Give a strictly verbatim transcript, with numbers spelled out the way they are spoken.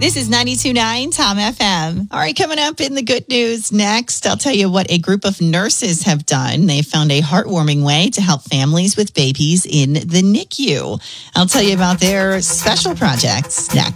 This is ninety-two point nine Tom F M. All right, coming up in the good news next, I'll tell you what a group of nurses have done. They found a heartwarming way to help families with babies in the N I C U. I'll tell you about their special projects next.